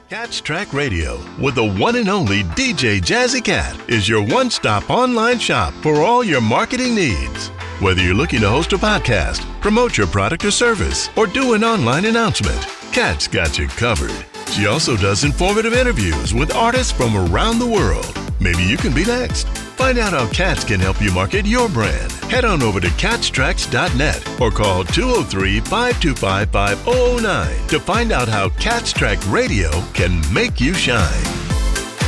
Cat's Track Radio with the one and only DJ Jazzy Cat is your one-stop online shop for all your marketing needs. Whether you're looking to host a podcast, promote your product or service, or do an online announcement, Cat's got you covered. She also does informative interviews with artists from around the world. Maybe you can be next. Find out how Cats can help you market your brand. Head on over to catstracks.net or call 203-525-5009 to find out how Cat's Track Radio can make you shine.